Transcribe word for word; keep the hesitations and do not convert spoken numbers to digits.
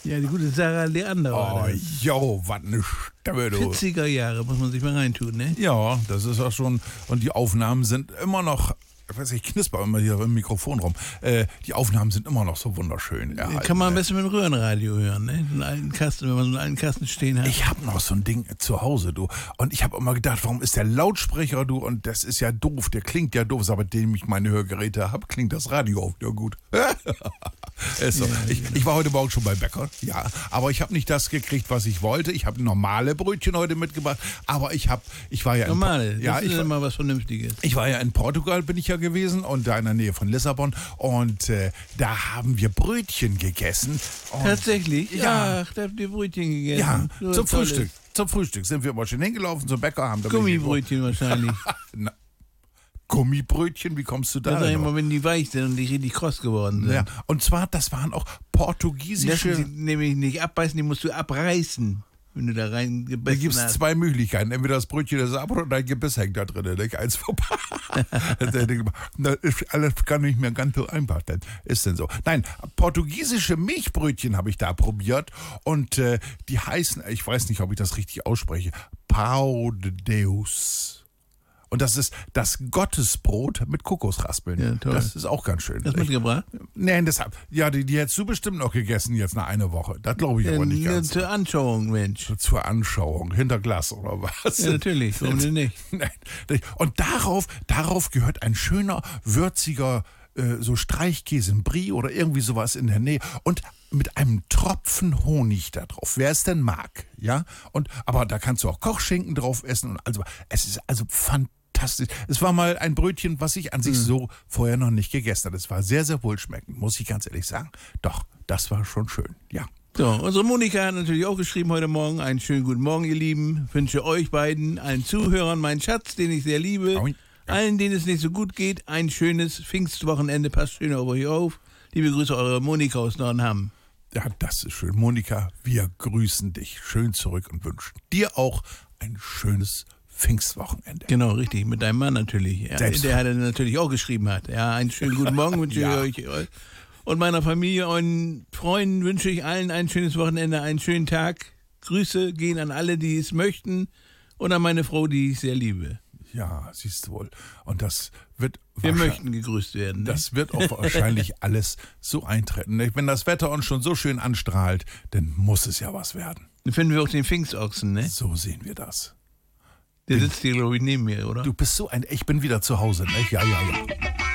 Ja, die gute Sarah Leander. Oh, jo, was eine Stimme, du. vierziger Jahre, muss man sich mal reintun, ne? Ja, das ist auch schon, und die Aufnahmen sind immer noch, ich weiß nicht, ich knisper immer hier im Mikrofon rum, äh, die Aufnahmen sind immer noch so wunderschön. Ja, Kann man am äh, besten mit dem Röhrenradio hören, ne? So einen alten Kasten, wenn man so einen alten Kasten stehen hat. Ich habe noch so ein Ding zu Hause, du. Und ich habe immer gedacht, warum ist der Lautsprecher, du? Und das ist ja doof, der klingt ja doof. Aber seitdem ich meine Hörgeräte habe, klingt das Radio auch wieder gut. Ist so. Ja, ich, ich war heute Morgen schon bei Bäcker, ja. Aber ich habe nicht das gekriegt, was ich wollte. Ich habe normale Brötchen heute mitgebracht. Aber ich habe, ich war ja in Normale, Po- ja, das ich ist war, immer was Vernünftiges. ich war ja in Portugal, bin ich ja gewesen, und da in der Nähe von Lissabon. Und äh, da haben wir Brötchen gegessen. Und Tatsächlich? Ja. Ach, da habt ihr Brötchen gegessen. Ja, So zum tolles Frühstück. Zum Frühstück sind wir mal schön hingelaufen zum Bäcker, haben da Gummibrötchen wahrscheinlich. Na, Gummibrötchen, wie kommst du da Das sag ich drauf? immer, wenn die weich sind und die richtig kross geworden sind. Ja, und zwar, das waren auch Die portugiesische. lassen sie nämlich nicht abbeißen, die musst du abreißen, wenn du da rein Da gebissen gibt es hast. zwei Möglichkeiten. Entweder das Brötchen ist ab oder dein Gebiss hängt da drin. Nicht? Eins vorbei. Das ist alles gar nicht mehr ganz so einfach. Das ist denn so. Nein, portugiesische Milchbrötchen habe ich da probiert. Und äh, die heißen, ich weiß nicht, ob ich das richtig ausspreche, Pão de Deus. Und das ist das Gottesbrot mit Kokosraspeln. Ja, toll. Das ist auch ganz schön. Hast du mitgebracht? Nein, deshalb. Ja, die, die hättest du bestimmt noch gegessen jetzt nach einer Woche. Das glaube ich aber nicht Ja, ganz. zur Anschauung, Mensch. Zur Anschauung, hinter Glas oder was? Ja, natürlich, warum denn nicht? Nein. Und darauf, darauf gehört ein schöner, würziger, äh, so Streichkäse, ein Brie oder irgendwie sowas in der Nähe. Und mit einem Tropfen Honig da drauf, wer es denn mag. Ja? Und, aber da kannst du auch Kochschinken drauf essen. Und also, es ist also fantastisch. Es war mal ein Brötchen, was ich an sich so vorher noch nicht gegessen habe. Es war sehr, sehr wohlschmeckend, muss ich ganz ehrlich sagen. Doch, das war schon schön, ja. So, unsere Monika hat natürlich auch geschrieben heute Morgen. Einen schönen guten Morgen, ihr Lieben. Wünsche euch beiden, allen Zuhörern, meinen Schatz, den ich sehr liebe. Ja. Allen, denen es nicht so gut geht, ein schönes Pfingstwochenende. Passt schön auf euch auf. Liebe Grüße, eure Monika aus Nordenham. Ja, das ist schön. Monika, wir grüßen dich schön zurück und wünschen dir auch ein schönes Pfingstwochenende. Genau, richtig. Mit deinem Mann natürlich. Ja, Selbst. der hat er natürlich auch geschrieben hat. Ja, einen schönen guten Morgen wünsche Ja. ich euch. Und meiner Familie und Freunden wünsche ich allen ein schönes Wochenende, einen schönen Tag. Grüße gehen an alle, die es möchten. Und an meine Frau, die ich sehr liebe. Ja, siehst du wohl. Und das wird Wir wahrscheinlich- möchten gegrüßt werden. Ne? Das wird auch wahrscheinlich alles so eintreten. Wenn das Wetter uns schon so schön anstrahlt, dann muss es ja was werden. Dann finden wir auch den Pfingstochsen, ne? So sehen wir das. Der sitzt hier, glaube ich, neben mir, oder? Du bist so ein, ich bin wieder zu Hause, ne? Ja, ja, ja.